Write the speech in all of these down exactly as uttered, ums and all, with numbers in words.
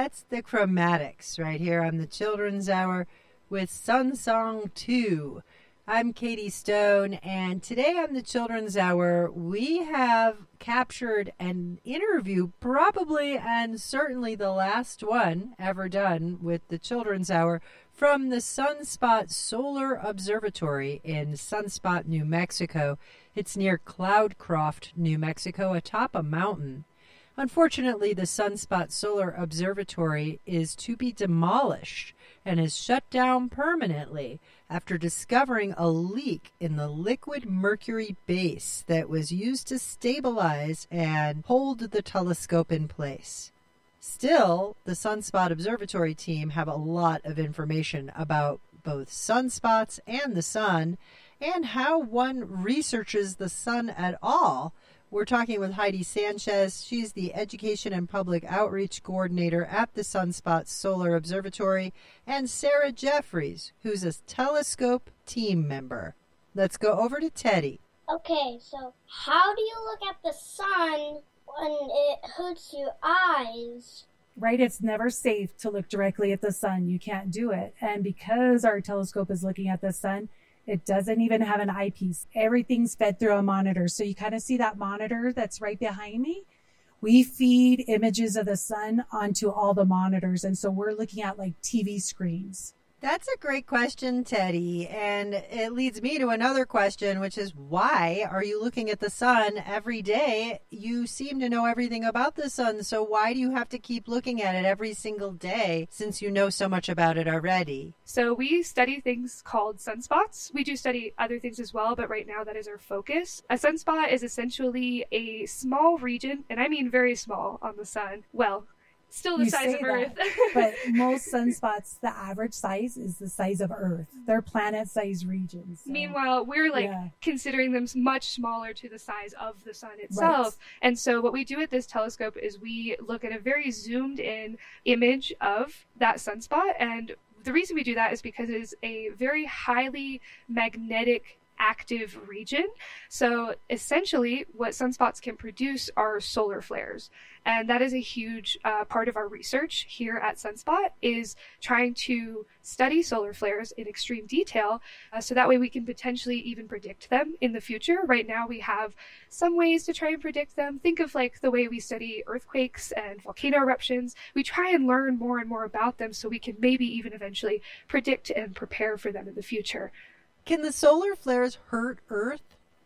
That's the Chromatics right here on the Children's Hour with Sun Song two. I'm Katie Stone, and today on the Children's Hour, we have captured an interview, probably and certainly the last one ever done with the Children's Hour, from the Sunspot Solar Observatory in Sunspot, New Mexico. It's near Cloudcroft, New Mexico, atop a mountain. Unfortunately, the Sunspot Solar Observatory is to be demolished and is shut down permanently after discovering a leak in the liquid mercury base that was used to stabilize and hold the telescope in place. Still, the Sunspot Observatory team have a lot of information about both sunspots and the sun and how one researches the sun at all. We're talking with Heidi Sanchez. She's the Education and Public Outreach Coordinator at the Sunspot Solar Observatory, and Sarah Jeffries, who's a telescope team member. Let's go over to Teddy. Okay, so how do you look at the sun when it hurts your eyes? Right, it's never safe to look directly at the sun. You can't do it. And because our telescope is looking at the sun, it doesn't even have an eyepiece. Everything's fed through a monitor. So you kind of see that monitor that's right behind me. We feed images of the sun onto all the monitors. And so we're looking at like T V screens. That's a great question, Teddy. And it leads me to another question, which is why are you looking at the sun every day? You seem to know everything about the sun. So why do you have to keep looking at it every single day since you know so much about it already? So we study things called sunspots. We do study other things as well, but right now that is our focus. A sunspot is essentially a small region, and I mean very small on the sun. Well, still the You size say of Earth. that, but most sunspots, the average size is the size of Earth. They're planet-sized regions. So. Meanwhile, we're like yeah. considering them much smaller to the size of the sun itself. Right. And so what we do with this telescope is we look at a very zoomed in image of that sunspot. And the reason we do that is because it is a very highly magnetic active region. So essentially what sunspots can produce are solar flares. And that is a huge uh, part of our research here at Sunspot, is trying to study solar flares in extreme detail uh, so that way we can potentially even predict them in the future. Right now we have some ways to try and predict them. Think of like the way we study earthquakes and volcano eruptions. We try and learn more and more about them so we can maybe even eventually predict and prepare for them in the future. Can the solar flares hurt Earth?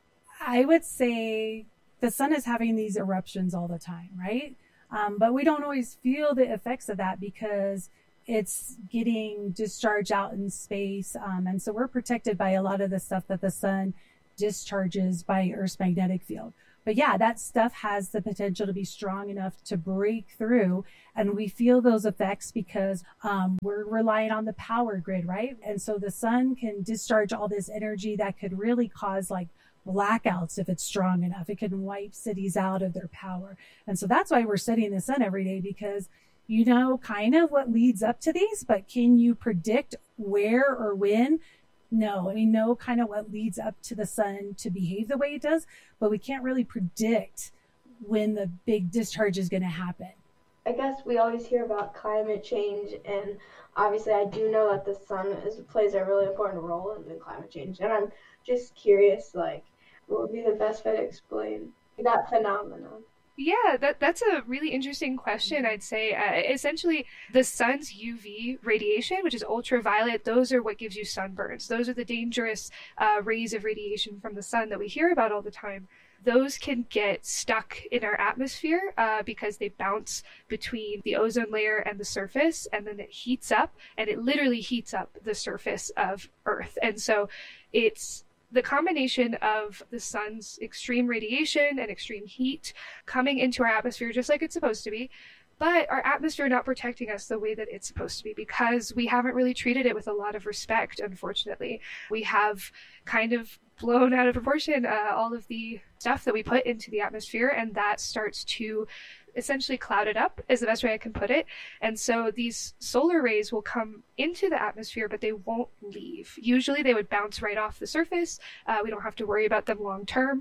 I would say the sun is having these eruptions all the time, right? Um, but we don't always feel the effects of that because it's getting discharged out in space. Um, and so we're protected by a lot of the stuff that the sun discharges by Earth's magnetic field. But yeah, that stuff has the potential to be strong enough to break through. And we feel those effects because um, we're relying on the power grid, right? And so the sun can discharge all this energy that could really cause like blackouts if it's strong enough. It can wipe cities out of their power. And so that's why we're studying the sun every day, because you know kind of what leads up to these, but can you predict where or when? No, I mean, know kind of what leads up to the sun to behave the way it does, but we can't really predict when the big discharge is going to happen. I guess we always hear about climate change, and obviously I do know that the sun is, plays a really important role in the climate change, and I'm just curious, like, what would be the best way to explain that phenomenon? Yeah, that that's a really interesting question, I'd say. Uh, essentially, the sun's U V radiation, which is ultraviolet, those are what gives you sunburns. Those are the dangerous uh, rays of radiation from the sun that we hear about all the time. Those can get stuck in our atmosphere uh, because they bounce between the ozone layer and the surface, and then it heats up, and it literally heats up the surface of Earth. And so it's the combination of the sun's extreme radiation and extreme heat coming into our atmosphere just like it's supposed to be, but our atmosphere not protecting us the way that it's supposed to be because we haven't really treated it with a lot of respect, unfortunately. We have kind of blown out of proportion uh, all of the stuff that we put into the atmosphere, and that starts to essentially cloud it up is the best way I can put it. And so these solar rays will come into the atmosphere, but they won't leave. Usually they would bounce right off the surface. Uh, we don't have to worry about them long term.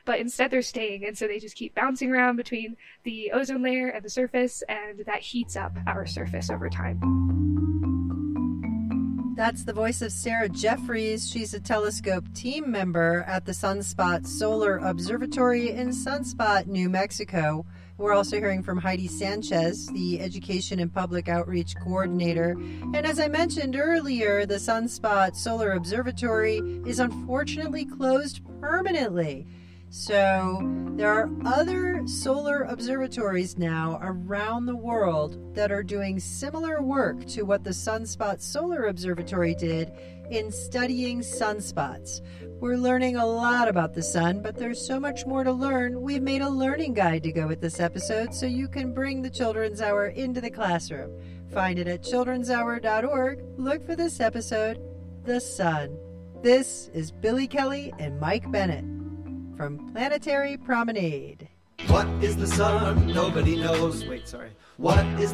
but instead they're staying, and so they just keep bouncing around between the ozone layer and the surface, and that heats up our surface over time. That's the voice of Sarah Jeffries. She's a telescope team member at the Sunspot Solar Observatory in Sunspot, New Mexico. We're also hearing from Heidi Sanchez, the Education and Public Outreach Coordinator. And as I mentioned earlier, the Sunspot Solar Observatory is unfortunately closed permanently. So there are other solar observatories now around the world that are doing similar work to what the Sunspot Solar Observatory did in studying sunspots. We're learning a lot about the sun, but there's so much more to learn. We've made a learning guide to go with this episode so you can bring the Children's Hour into the classroom. Find it at children's hour dot org. Look for this episode, The Sun. This is Billy Kelly and Mike Bennett from Planetary Promenade. What is the sun? Nobody knows. Wait, sorry. What is